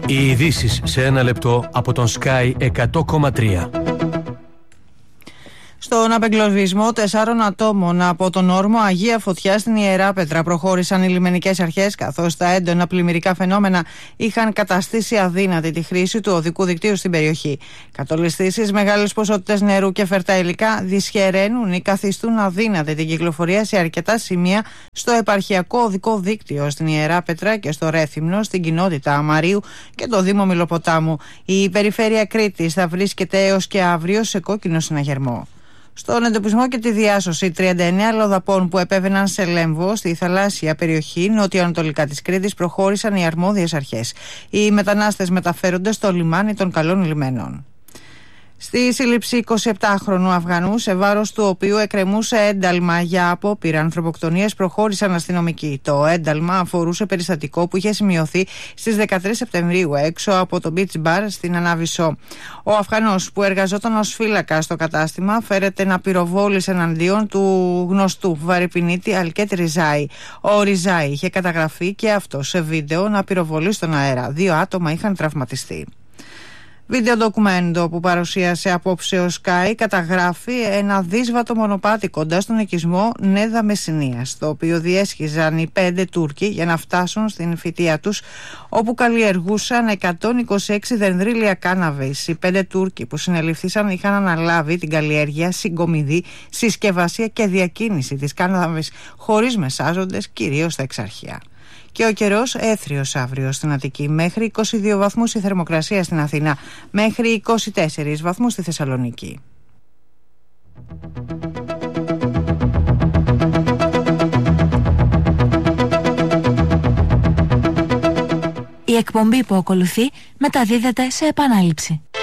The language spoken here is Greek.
Οι ειδήσεις σε ένα λεπτό από τον Sky 100,3. Στον απεγκλωβισμό 4 ατόμων από τον όρμο Αγία Φωτιά στην Ιερά Πέτρα προχώρησαν οι λιμενικές αρχές, καθώς τα έντονα πλημμυρικά φαινόμενα είχαν καταστήσει αδύνατη τη χρήση του οδικού δικτύου στην περιοχή. Κατολιστήσεις, μεγάλες ποσότητες νερού και φερτά υλικά δυσχεραίνουν ή καθιστούν αδύνατη την κυκλοφορία σε αρκετά σημεία στο επαρχιακό οδικό δίκτυο στην Ιερά Πέτρα και στο Ρέθυμνο, στην κοινότητα Αμαρίου και το Δήμο Μιλοποτάμου. Η περιφέρεια Κρήτης θα βρίσκεται έως και αύριο σε κόκκινο συναγερμό. Στον εντοπισμό και τη διάσωση 39 λοδαπών που επέβαιναν σε Λέμβο, στη θαλάσσια περιοχή νοτιοανατολικά της Κρήτης, προχώρησαν οι αρμόδιες αρχές. Οι μετανάστες μεταφέρονται στο λιμάνι των Καλών Λιμένων. Στη σύλληψη 27χρονου Αφγανού, σε βάρος του οποίου εκκρεμούσε ένταλμα για απόπειρα ανθρωποκτονίας, προχώρησαν αστυνομικοί. Το ένταλμα αφορούσε περιστατικό που είχε σημειωθεί στις 13 Σεπτεμβρίου έξω από το Beach Bar στην Ανάβησο. Ο Αφγανός, που εργαζόταν ως φύλακας στο κατάστημα, φέρεται να πυροβόλησε εναντίον του γνωστού βαρυπινίτη Αλκέτ Ριζάη. Ο Ριζάη είχε καταγραφεί και αυτό σε βίντεο να πυροβολεί στον αέρα. 2 άτομα είχαν τραυματιστεί. Βίντεο ντοκουμέντο που παρουσίασε απόψε ο Sky καταγράφει ένα δύσβατο μονοπάτι κοντά στον οικισμό Νέδα Μεσσηνίας, το οποίο διέσχιζαν οι 5 Τούρκοι για να φτάσουν στην φυτεία τους, όπου καλλιεργούσαν 126 δενδρύλια κάναβης. Οι 5 Τούρκοι που συνελήφθησαν είχαν αναλάβει την καλλιέργεια, συγκομιδή, συσκευασία και διακίνηση της κάναβης χωρίς μεσάζοντες, κυρίως στα εξάρχεια. Και ο καιρός έθριος αύριο στην Αττική, μέχρι 22 βαθμούς η θερμοκρασία στην Αθήνα, μέχρι 24 βαθμούς στη Θεσσαλονίκη. Η εκπομπή που ακολουθεί μεταδίδεται σε επανάληψη.